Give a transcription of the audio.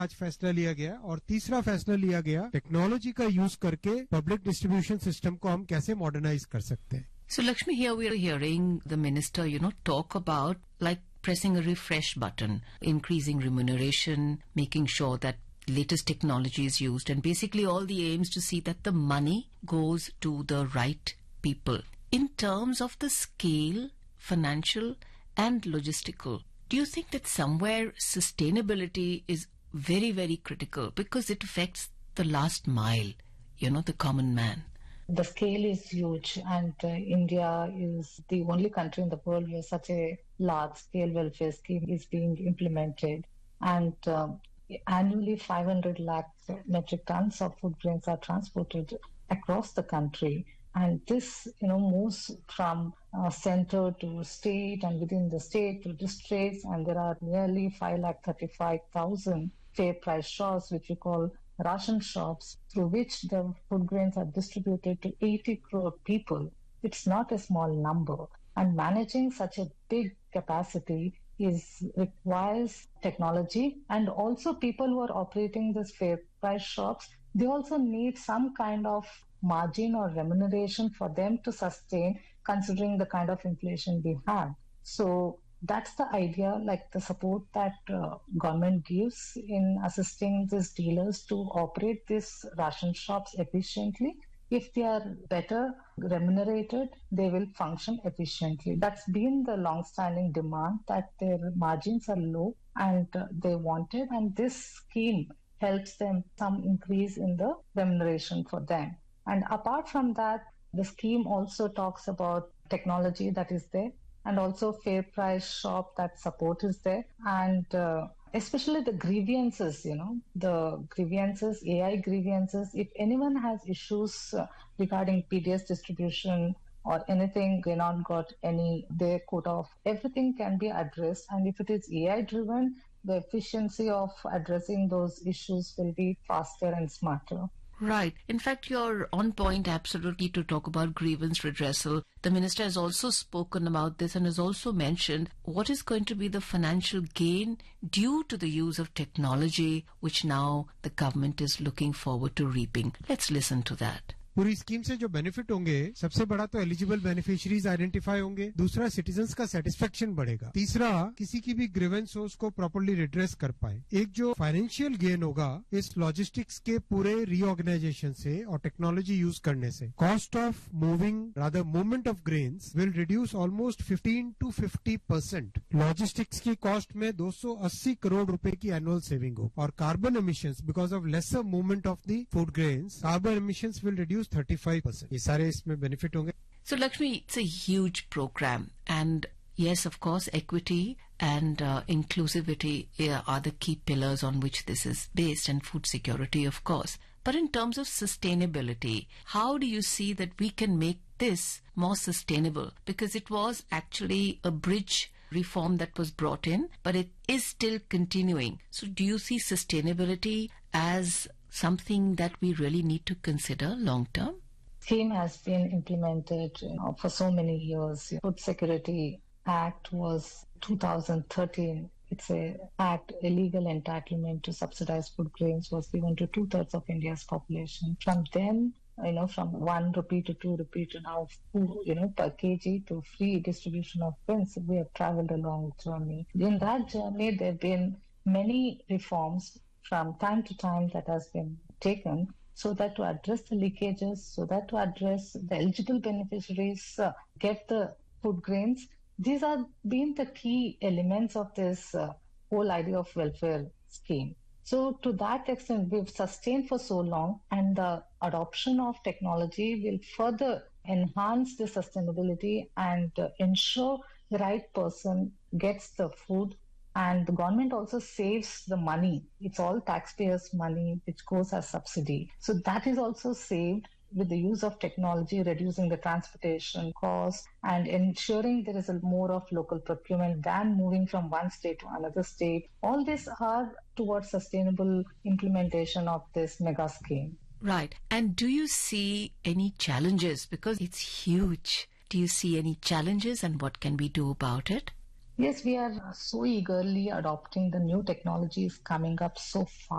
आज फैसला लिया गया और तीसरा फैसला लिया गया टेक्नोलॉजी का यूज करके पब्लिक डिस्ट्रीब्यूशन सिस्टम को हम कैसे मॉडर्नाइज कर सकते हैं. So Lakshmi, here we are hearing the minister, talk about like pressing a refresh button, increasing remuneration, making sure that latest technology is used, and basically all the aims to see that the money goes to the right people. In terms of the scale, financial and logistical, do you think that somewhere sustainability is very, very critical because it affects the last mile, the common man? The scale is huge, and India is the only country in the world where such a large-scale welfare scheme is being implemented. And annually 500 lakh metric tons of food grains are transported across the country. And this, moves from center to state and within the state to districts. And there are nearly 5,35,000 fair price shops, which we call ration shops, through which the food grains are distributed to 80 crore people. It's not a small number. And managing such a big capacity requires technology, and also people who are operating these fair price shops, they also need some kind of margin or remuneration for them to sustain, considering the kind of inflation we have. So that's the idea, like the support that government gives in assisting these dealers to operate these ration shops efficiently. If they are better remunerated, they will function efficiently. That's been the long-standing demand, that their margins are low and they want it. And this scheme helps them some increase in the remuneration for them. And apart from that, the scheme also talks about technology that is there, and also fair price shop, that support is there. And especially the grievances, the grievances, AI grievances. If anyone has issues regarding PDS distribution or anything, they not got their quota of, everything can be addressed. And if it is AI driven, the efficiency of addressing those issues will be faster and smarter. Right. In fact, you're on point absolutely to talk about grievance redressal. The minister has also spoken about this and has also mentioned what is going to be the financial gain due to the use of technology, which now the government is looking forward to reaping. Let's listen to that. पूरी scheme से जो benefit होंगे, सबसे बड़ा तो eligible beneficiaries identify होंगे, दूसरा citizens का सेटिस्फेक्शन बढ़ेगा, तीसरा किसी की भी ग्रीवेंस हो उसको प्रॉपर्ली रिड्रेस कर पाए, एक जो फाइनेंशियल गेन होगा इस लॉजिस्टिक्स के पूरे रीऑर्गेनाइजेशन से और टेक्नोलॉजी यूज करने से, cost of moving rather movement of grains will reduce almost 15 to 50%. Logistics की कॉस्ट में 280 करोड़ रुपए की एनुअल सेविंग हो, और carbon emissions because of lesser movement of the food grains, carbon emissions will reduce 35%. ये सारे इसमें बेनिफिट होंगे. So Lakshmi, it's a huge program, and yes, of course, equity and inclusivity are the key pillars on which this is based, and food security, of course. But in terms of sustainability, how do you see that we can make this more sustainable? Because it was actually a bridge reform that was brought in, but it is still continuing. So do you see sustainability as something that we really need to consider long term? Scheme has been implemented for so many years. Food Security Act was 2013. It's a act, a legal entitlement to subsidize food grains was given to 2/3 of India's population. From then, from 1 rupee to 2 rupee to now, per kg to free distribution of grains, we have traveled a long journey. In that journey, there have been many reforms from time to time that has been taken, so that to address the leakages, so that to address the eligible beneficiaries get the food grains. These are been the key elements of this whole idea of welfare scheme. So to that extent, we've sustained for so long, and the adoption of technology will further enhance the sustainability and ensure the right person gets the food. And the government also saves the money. It's all taxpayers' money which goes as subsidy. So that is also saved with the use of technology, reducing the transportation cost and ensuring there is more of local procurement than moving from one state to another state. All these are towards sustainable implementation of this mega scheme. Right. And do you see any challenges? Because it's huge. Do you see any challenges, and what can we do about it? Yes, we are so eagerly adopting the new technologies coming up so fast.